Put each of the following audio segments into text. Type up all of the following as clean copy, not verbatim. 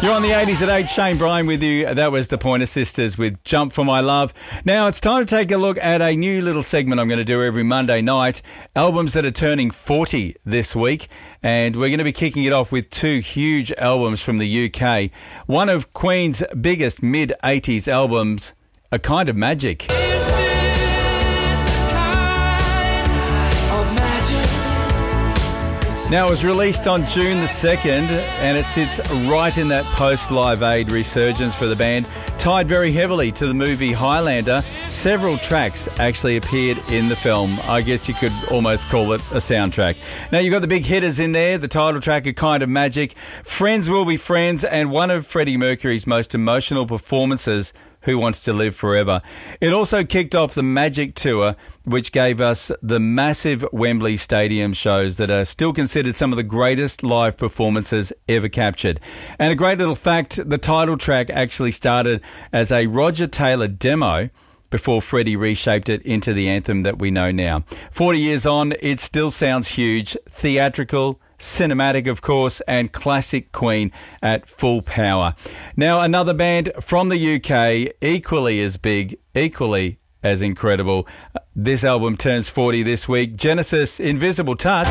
You're on the 80s at 8. Shane Bryan with you. That was the Pointer Sisters with Jump for My Love. Now it's time to take a look at a new little segment I'm going to do every Monday night. Albums that are turning 40 this week. And we're going to be kicking it off with two huge albums from the UK. One of Queen's biggest mid-80s albums, A Kind of Magic. Now, it was released on June the 2nd, and it sits right in that post-Live Aid resurgence for the band, tied very heavily to the movie Highlander. Several tracks actually appeared in the film. I guess you could almost call it a soundtrack. Now, you've got the big hitters in there, the title track, A Kind of Magic, Friends Will Be Friends, and one of Freddie Mercury's most emotional performances, Who Wants to Live Forever. It also kicked off the Magic Tour, which gave us the massive Wembley Stadium shows that are still considered some of the greatest live performances ever captured. And a great little fact, the title track actually started as a Roger Taylor demo before Freddie reshaped it into the anthem that we know now. 40 years on, it still sounds huge, theatrical, cinematic, of course, and classic Queen at full power. Now, another band from the UK, equally as big, equally as incredible. This album turns 40 this week. Genesis, Invisible Touch.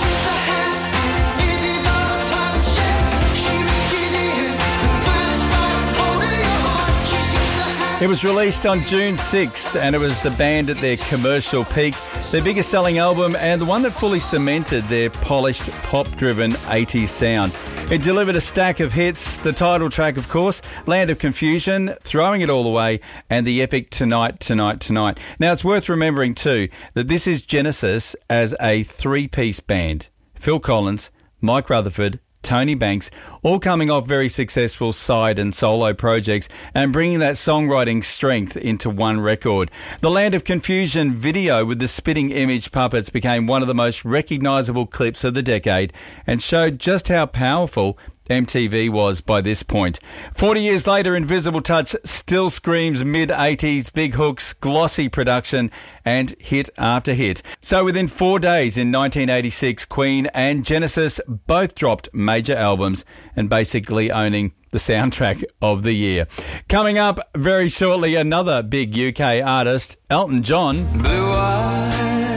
It was released on June 6, and it was the band at their commercial peak, their biggest selling album, and the one that fully cemented their polished, pop-driven 80s sound. It delivered a stack of hits, the title track, of course, Land of Confusion, Throwing It All Away, and the epic Tonight, Tonight, Tonight. Now, it's worth remembering, too, that this is Genesis as a three-piece band. Phil Collins, Mike Rutherford, Tony Banks, all coming off very successful side and solo projects and bringing that songwriting strength into one record. The Land of Confusion video with the spitting image puppets became one of the most recognisable clips of the decade and showed just how powerful MTV was by this point. 40 years later, Invisible Touch still screams mid-80s, big hooks, glossy production, and hit after hit. So within 4 days in 1986, Queen and Genesis both dropped major albums and basically owning the soundtrack of the year. Coming up very shortly, another big UK artist, Elton John. Blue eyes,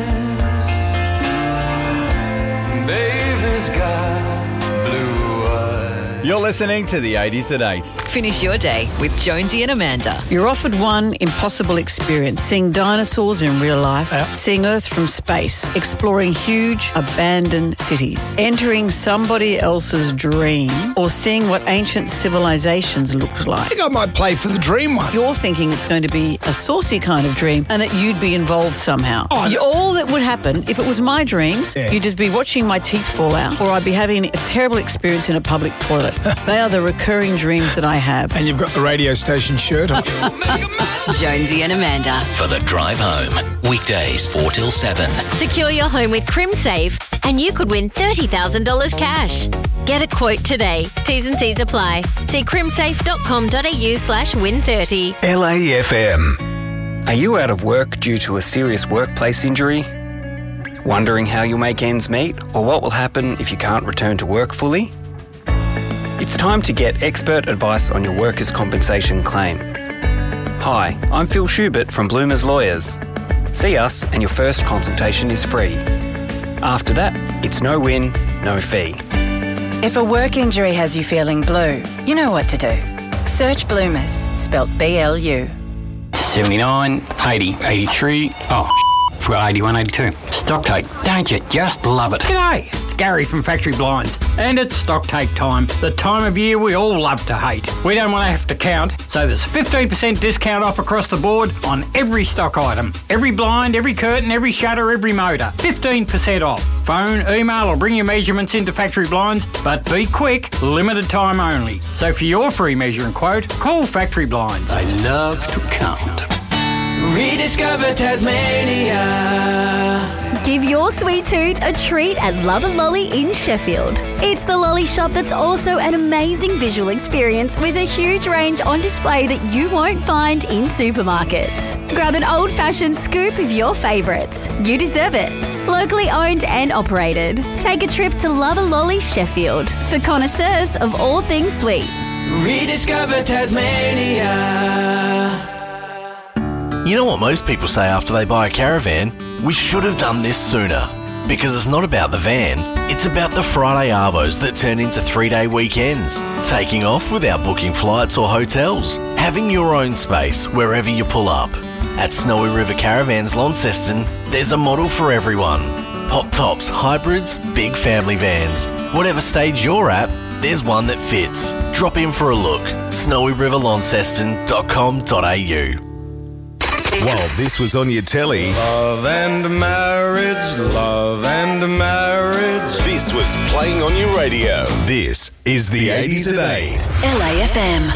baby's got blue eyes. You're listening to the 80s at 8. Finish your day with Jonesy and Amanda. You're offered one impossible experience, seeing dinosaurs in real life, seeing Earth from space, exploring huge abandoned cities, entering somebody else's dream, or seeing what ancient civilizations looked I like. think I might play for the dream one. You're thinking it's going to be a saucy kind of dream and that you'd be involved somehow. All that would happen, if it was my dreams, you'd just be watching my teeth fall out, or I'd be having a terrible experience in a public toilet. They are the recurring dreams that I have. And you've got the radio station shirt on. Jonesy and Amanda. For the drive home, weekdays 4 till 7. Secure your home with CrimSafe and you could win $30,000 cash. Get a quote today. T's and C's apply. See crimsafe.com.au/win30. LAFM. Are you out of work due to a serious workplace injury? Wondering how you'll make ends meet or what will happen if you can't return to work fully? It's time to get expert advice on your workers' compensation claim. Hi, I'm Phil Schubert from Bloomers Lawyers. See us and your first consultation is free. After that, it's no win, no fee. If a work injury has you feeling blue, you know what to do. Search Bloomers, spelt B-L-U. 79, 80, 83, forgot 81, 82. Stock take, don't you just love it? G'day, it's Gary from Factory Blinds, and it's stock take time, the time of year we all love to hate. We don't want to have to count, so there's 15% discount off across the board on every stock item. Every blind, every curtain, every shutter, every motor. 15% off. Phone, email or bring your measurements into Factory Blinds, but be quick, limited time only. So for your free measure and quote, call Factory Blinds. They love to count. Rediscover Tasmania. Give your sweet tooth a treat at Love and Lolly in Sheffield. It's the lolly shop that's also an amazing visual experience with a huge range on display that you won't find in supermarkets. Grab an old-fashioned scoop of your favourites. You deserve it. Locally owned and operated. Take a trip to Love and Lolly Sheffield for connoisseurs of all things sweet. Rediscover Tasmania. You know what most people say after they buy a caravan? We should have done this sooner. Because it's not about the van, it's about the Friday arvos that turn into 3-day weekends. Taking off without booking flights or hotels. Having your own space wherever you pull up. At Snowy River Caravans Launceston, there's a model for everyone. Pop tops, hybrids, big family vans. Whatever stage you're at, there's one that fits. Drop in for a look. snowyriverlaunceston.com.au. While this was on your telly, love and marriage, love and marriage. This was playing on your radio. This is the 80s at 8. LAFM.